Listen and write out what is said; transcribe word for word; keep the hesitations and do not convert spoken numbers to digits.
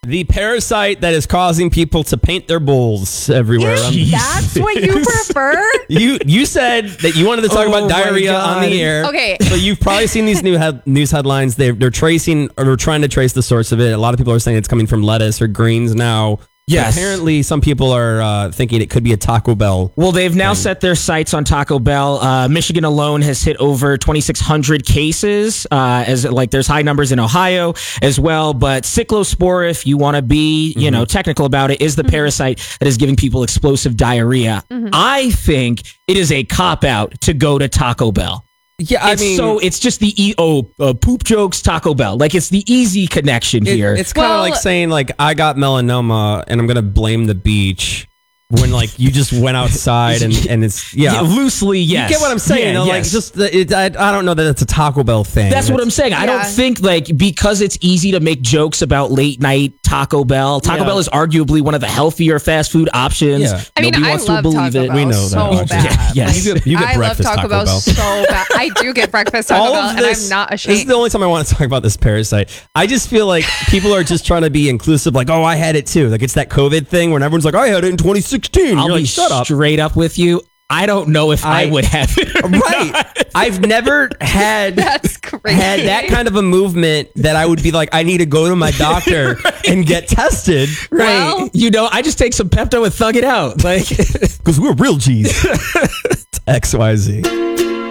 The parasite that is causing people to paint their bowls everywhere. Um, That's what you prefer? you you said that you wanted to talk Oh about my diarrhea God. on the air. Okay. So you've probably seen these new head, news headlines. They're, they're tracing or they're trying to trace the source of it. A lot of people are saying it's coming from lettuce or greens now. Yes. But apparently, some people are uh, thinking it could be a Taco Bell. Well, they've now set their sights on Taco Bell. Uh, Michigan alone has hit over twenty-six hundred cases, uh, as like there's high numbers in Ohio as well. But cyclospora, if you want to be, you mm-hmm. know, technical about it, is the mm-hmm. parasite that is giving people explosive diarrhea. Mm-hmm. I think it is a cop out to go to Taco Bell. Yeah, I it's mean, so it's just the e- oh uh, poop jokes Taco Bell. Like it's the easy connection it, here. It's kind of well, like saying like I got melanoma and I'm gonna blame the beach when like you just went outside and, and it's yeah. yeah loosely yes. You get what I'm saying? Yeah, no, yes. Like just the, it, I, I don't know that it's a Taco Bell thing. That's what I'm saying. I Yeah. don't think like because it's easy to make jokes about late night Taco Bell. Taco Yeah. Bell is arguably one of the healthier fast food options. Yeah. I mean, Nobody I wants love to believe Taco it. Bell We know so that. bad. Yeah, yes. You get, you get I breakfast love Taco, Bell, Bell. so bad. I do get breakfast Taco All Bell, of and this, I'm not This is ashamed. the only time I want to talk about this parasite. I just feel like people are just trying to be inclusive. Like, oh, I had it too. Like it's that COVID thing when everyone's like, I had it in twenty sixteen. I'll You're be like, shut up. straight up with you. I don't know if I, I- would have it. or Right. not. I've never had That's crazy. had that kind of a movement that I would be like, I need to go to my doctor and get tested. Right. Well- you know, I just take some Pepto and thug it out. Like Because we're real G's. It's X Y Z.